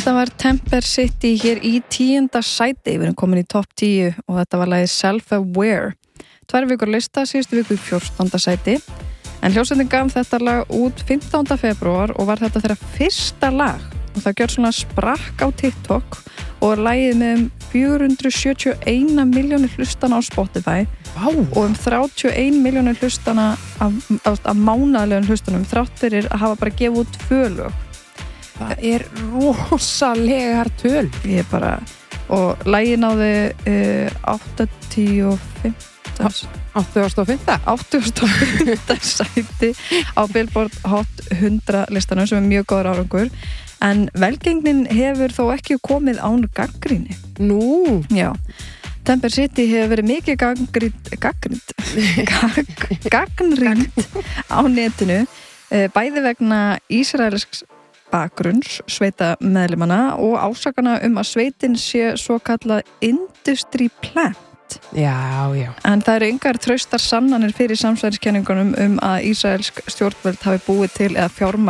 Þetta var Temper City hér í 10. sæti, við erum komin í topp 10 og þetta var lagið Self-Aware. 2 vikur lista, síðustu viku í 14. sæti, en hljómsveitin gaf þetta lag út 15. febrúar og var þetta þeirra fyrsta lag og það gjör svona sprakk á TikTok og lagið með 471 milljónir hlustana á Spotify og 31 milljónir hlustana af mánaðlegum hlustunum þrátt fyrir að hafa bara gefið út 2 lög. Það rosalegar töl. Ég bara, og lagið náði 85. 85. sæti á Billboard Hot 100 listanum sem mjög góður árangur. En velgengnin hefur þó ekki komið án gagnrýni. Nú? Já. Temper City hefur verið mikið gagnrýnt á netinu, bæði vegna ísraelsks bakgrunns sveita meðlimanna og ásakana að sveitin sé svo kallað industry plant. Já. En það eru engar traustar sannanir fyrir samsæriskenningunum að ísraelsk stjórnvöld hafi búið til eða fjármagn